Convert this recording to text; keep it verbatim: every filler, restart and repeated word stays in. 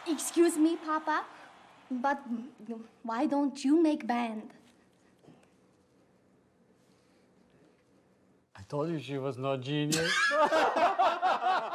Excuse me, Papa, but why don't you make band? I told you she was no genius.